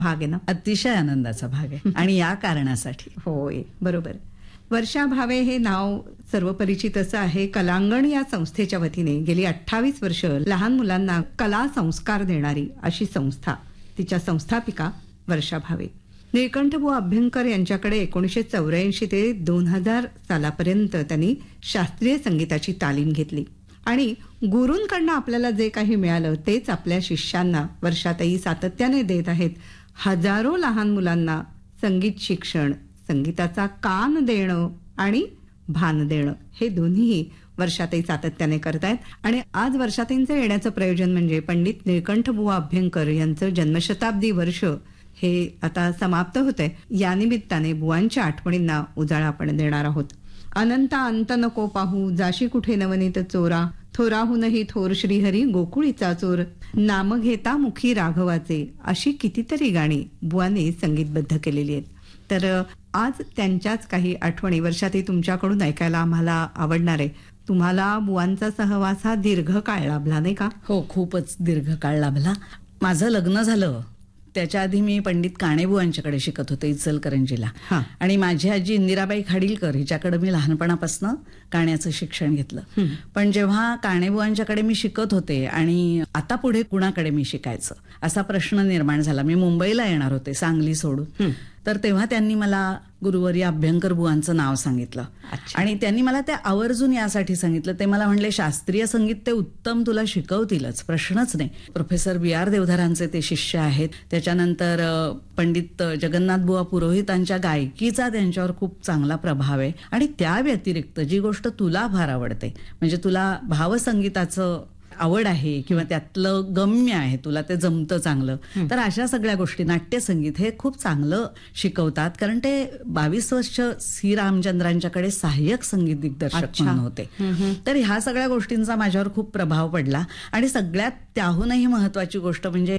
भाग आहे ना. अतिशय आनंदाचा भाग आहे आणि या कारणासाठी. होय, बरोबर. वर्षा भावे हे नाव सर्वपरिचित असं आहे. कलांगण या संस्थेच्या वतीने गेली 28 वर्ष लहान मुलांना कला संस्कार देणारी अशी संस्था, तिच्या संस्थापिका वर्षा भावे. निळकंठबुवा अभ्यंकर यांच्याकडे 1984 ते 2000 सालापर्यंत त्यांनी शास्त्रीय संगीताची तालीम घेतली आणि गुरूंकडनं आपल्याला जे काही मिळालं तेच आपल्या शिष्यांना वर्षाताई सातत्याने देत आहेत. हजारो लहान मुलांना संगीत शिक्षण, संगीताचा कान देणं आणि भान देणं हे दोन्हीही वर्षाताई सातत्याने करतायत. आणि आज वर्षाताईंचं येण्याचं प्रयोजन म्हणजे पंडित निळकंठबुवा अभ्यंकर यांचं जन्मशताब्दी वर्ष हे आता समाप्त होतंय. या निमित्ताने बुवांच्या आठवणींना उजाळा आपण देणार आहोत. अनंता अंत नको पाहू, जाशी कुठे नवनीत चोरा, थोराहूनही थोर श्रीहरी गोकुळीचा चोर, नाम घेता मुखी राघवाचे, अशी कितीतरी गाणी बुवांनी संगीतबद्ध केलेली आहेत. तर आज त्यांच्याच काही आठवणी वर्षाताई तुमच्याकडून ऐकायला आम्हाला आवडणार आहे. तुम्हाला बुवांचा सहवास हा दीर्घ काळ लाभला नाही का? हो, खूपच दीर्घ काळ लाभला. माझं लग्न झालं त्याच्या आधी मी पंडित काणेबुवांच्याकडे शिकत होते इचलकरंजीला. आणि माझी आजी इंदिराबाई खाडीलकर हिच्याकडे मी लहानपणापासून काण्याचं शिक्षण घेतलं. पण जेव्हा काणेबुवांच्याकडे मी शिकत होते आणि आता पुढे कुणाकडे मी शिकायचं असा प्रश्न निर्माण झाला. मी मुंबईला येणार होते सांगली सोडून. तर तेव्हा त्यांनी मला गुरुवर्य अभ्यंकर बुवांचं नाव सांगितलं आणि त्यांनी मला ते आवर्जून यासाठी सांगितलं. ते मला म्हणले शास्त्रीय संगीत ते उत्तम तुला शिकवतीलच, प्रश्नच नाही. प्रोफेसर BR देवधरांचे ते शिष्य आहेत. त्याच्यानंतर पंडित जगन्नाथ बुवा पुरोहितांच्या गायकीचा त्यांच्यावर खूप चांगला प्रभाव आहे. आणि त्या व्यतिरिक्त जी गोष्ट तुला फार आवडते म्हणजे तुला भावसंगीताचं आवड आहे किंवा त्यातलं गम्य आहे, तुला ते जमतं चांगलं, तर अशा सगळ्या गोष्टी नाट्यसंगीत हे खूप चांगलं शिकवतात. कारण ते 22 वर्ष सी रामचंद्रांच्याकडे सहाय्यक संगीत दिग्दर्शक म्हणून होते. तर ह्या सगळ्या गोष्टींचा माझ्यावर खूप प्रभाव पडला. आणि सगळ्यात त्याहूनही महत्वाची गोष्ट म्हणजे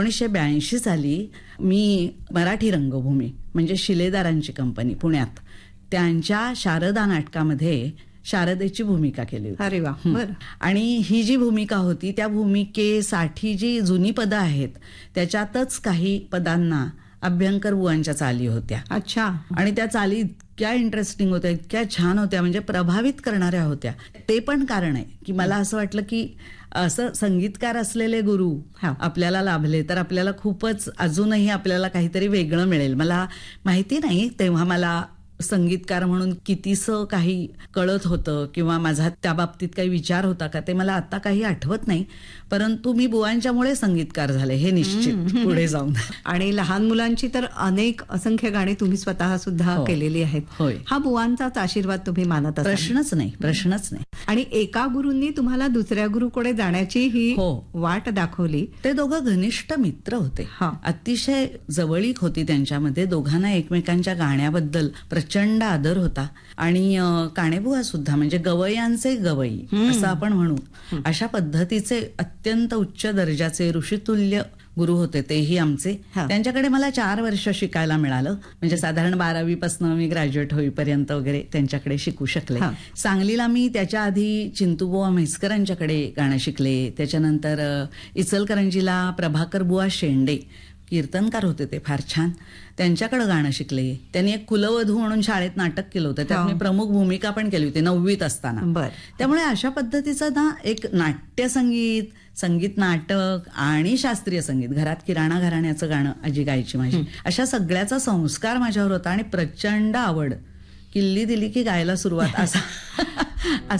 1982 साली मी मराठी रंगभूमी म्हणजे शिलेदारांची कंपनी पुण्यात त्यांच्या शारदा नाटकामध्ये शारदेची भूमिका केली होती. अरे वा. आणि ही जी भूमिका होती त्या भूमिकेसाठी जी जुनी पदं आहेत त्याच्यातच काही पदांना अभ्यंकर बुवांच्या चाली होत्या. अच्छा. आणि त्या चाली इतक्या इंटरेस्टिंग होत्या, इतक्या छान होत्या, म्हणजे प्रभावित करणाऱ्या होत्या. ते पण कारण आहे की मला असं वाटलं की असं संगीतकार असलेले गुरु आपल्याला लाभले तर आपल्याला खूपच अजूनही आपल्याला काहीतरी वेगळं मिळेल. मला माहिती नाही तेव्हा मला संगीतकार म्हणून कितीसं काही कळत होतं किंवा माझा त्या बाबतीत काही विचार होता का ते मला आता काही आठवत नाही. परंतु मी बुवांच्यामुळे संगीतकार झाले हे निश्चित पुढे जाऊन. आणि लहान मुलांची तर अनेक असंख्य गाणी तुम्ही स्वतः सुद्धा केलेली आहेत. होय. हा बुवांचाच आशीर्वाद तुम्ही मानत असाल. प्रश्नच नाही. आणि एका गुरूंनी तुम्हाला दुसऱ्या गुरुकडे जाण्याची ही वाट दाखवली. ते दोघं घनिष्ठ मित्र होते. अतिशय जवळीक होती त्यांच्यामध्ये. दोघांना एकमेकांच्या गाण्याबद्दल प्रचंड आदर होता. आणि काणेबुवा सुद्धा म्हणजे गवयांचे गवई असं आपण म्हणू अशा पद्धतीचे अत्यंत उच्च दर्जाचे ऋषितुल्य गुरु होते तेही आमचे. त्यांच्याकडे मला 4 वर्ष शिकायला मिळालं. म्हणजे साधारण 12वी पासून मी ग्रॅज्युएट होईपर्यंत वगैरे त्यांच्याकडे शिकू शकले. सांगलीला मी त्याच्या आधी चिंतूबुवा म्हैसकरांच्याकडे गाणं शिकले. त्याच्यानंतर इचलकरंजीला प्रभाकर बुवा शेंडे कीर्तनकार होते, ते फार छान, त्यांच्याकडे गाणं शिकले. त्यांनी एक कुलवधू म्हणून शाळेत नाटक केलं होतं, त्यात मी प्रमुख भूमिका पण केली होती 9वीत असताना. त्यामुळे अशा पद्धतीचं ना एक नाट्यसंगीत, संगीत नाटक आणि शास्त्रीय संगीत, घरात किराणा घराण्याचं गाणं आजी गायची माझी, अशा सगळ्याचा संस्कार माझ्यावर होता. आणि प्रचंड आवड, किल्ली दिली की गायला सुरुवात असा